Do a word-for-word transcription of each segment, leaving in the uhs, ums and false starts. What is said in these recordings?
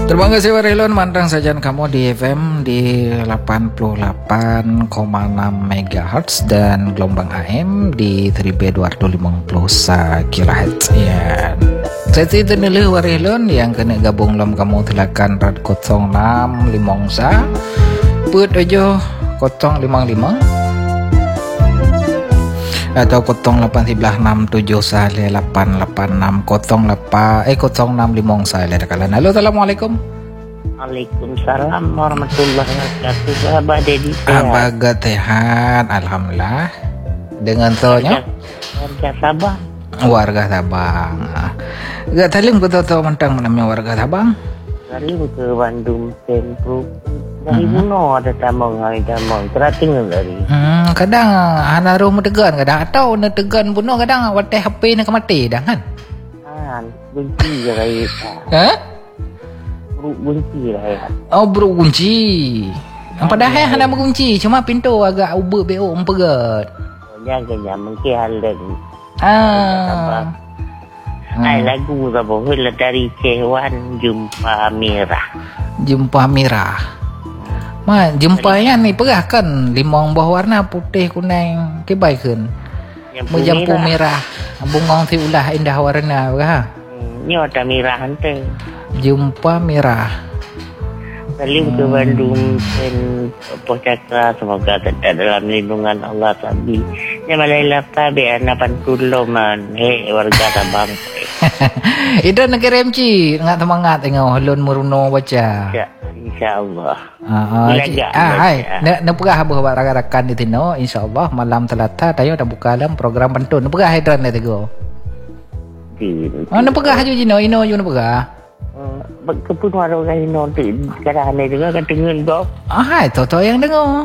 Terima kasih Warilon, mantang sajian kamu di F M di delapan puluh delapan koma enam megahertz dan gelombang A M di seribu dua ratus lima puluh kilohertz. Ya. Saya tenelu Warilon yang kena gabung dalam kamu silakan rad kosong enam limong sa put aja kosong lima lima atau kosong delapan sebelas enam tujuh sale delapan delapan enam kosong delapan eh kosong enam limong sale dekalan. Halo, assalamualaikum. Waalaikumsalam warahmatullahi wabarakatuh. Sahabat Dedi sehat. Abaga sehat, alhamdulillah. Dengan tonya Warga Sabang. Warga Sabang. Gak talim ku tahu mentang namanya warga Sabang. Dari ke Bandung Tempru. Dari hmm. Buno ada tamang hari tamang. Terating dari. Hmm, kadang ana rumah tegan kadang atau na tegan Buno kadang wateh H P nak mati dah kan. Ah, benci je raya. Ha? Bro benci raya. Oh, bro kunci. Yang padahal hana mengunci, cuma pintu agak ubah beo empegat. Jaga mungkin halan. Ah. Ai lagu apa hula dari Cewan Jumpa Merah. Jumpa Merah. Ma, jumpa yang ni perah kan limang buah warna putih kuning kebaikan. Menjampu merah. Bungong si ulah indah warna berah. Hmm, ni ada merah hantar. Jumpa Merah. Salim ke Bandung dan Poh Cakra, semoga tetap dalam lindungan Allah Tabi. Ya malailah tabi anapan tuloman. Hei warga Sabang. Itu negara M C ngat semangat tengok halun muruno baca. Ya, insya-Allah. Ah, ah, hai. Nak nak perah buat rakan-rakan di tino, insya-Allah malam Selasa tayo dah buka dalam program pantun. Nak perah hidran dia tego. Di. Oh, nak perah ju jino, ino ju nak perah. Kepun warung orang ino tu sekarang ni juga kan dengar dok. Ah, hai, toto yang dengar.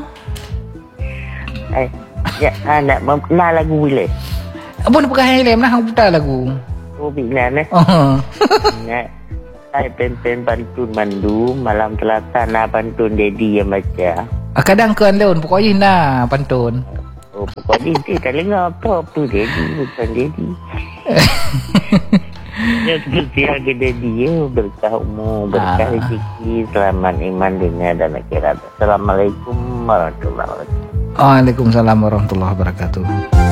Eh, ya anak nak lagu boleh. Apa nak perah yang lain nak putar lagu. Oh, bila ni. Oh. Nak saya pen-pen pantun mandu malam Selasa na pantun Dedi yang baca. Ah, kadang kan leun pokoknya na pantun. Oh, pokoknya dia tak dengar apa tu Dedi bukan Dedi. Ya, seperti harga Dedi ya, berkah umur, berkah rezeki, selamat iman dunia dan akhirat. Assalamualaikum warahmatullahi wabarakatuh. Waalaikumsalam warahmatullahi wabarakatuh.